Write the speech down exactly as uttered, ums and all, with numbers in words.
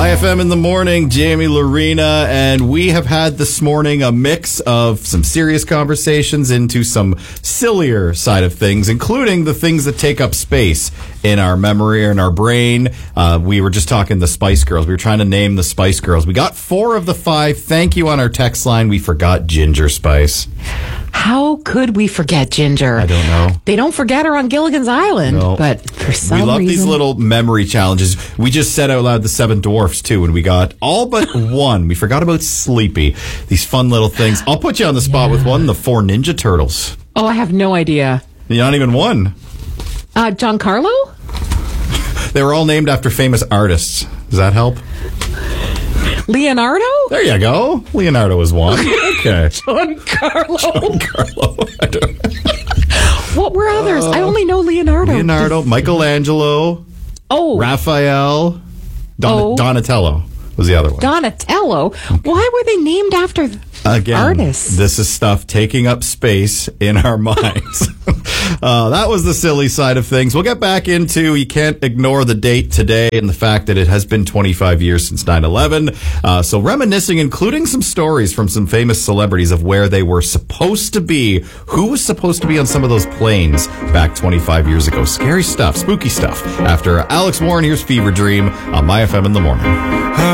My F M in the morning, Jamie Lorena, and we have had this morning a mix of some serious conversations into some sillier side of things, including the things that take up space in our memory or in our brain. Uh, we were just talking the Spice Girls. We were trying to name the Spice Girls. We got four of the five. Thank you on our text line. We forgot Ginger Spice. How could we forget Ginger? I don't know. They don't forget her on Gilligan's Island, No. but for some reason... We love reason... these little memory challenges. We just said out loud the Seven Dwarfs, too, and we got all but one. We forgot about Sleepy. These fun little things. I'll put you on the spot yeah. with one, the Four Ninja Turtles. Oh, I have no idea. You're not even one. Uh, Giancarlo? They were all named after famous artists. Does that help? Leonardo? There you go. Leonardo is one. Okay. Giancarlo. Giancarlo. I don't... What were others? Uh, I only know Leonardo. Leonardo, Michelangelo. Oh. Raphael. Don- oh. Donatello was the other one. Donatello? Why were they named after Again, artists? This is stuff taking up space in our minds. uh, that was the silly side of things. We'll get back into, you can't ignore the date today and the fact that it has been twenty-five years since nine eleven. Uh, so reminiscing, including some stories from some famous celebrities of where they were supposed to be, who was supposed to be on some of those planes back twenty-five years ago. Scary stuff, spooky stuff. After Alex Warren, here's Fever Dream on My F M in the morning.